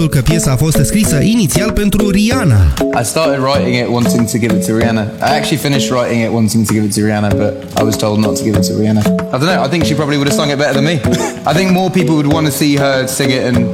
că piesa a fost scrisă inițial pentru Rihanna. I started writing it wanting to give it to Rihanna. I actually finished writing it wanting to give it to Rihanna, but I was told not to give it to Rihanna. I don't know, I think she probably would have sung it better than me. I think more people would want to see her sing it and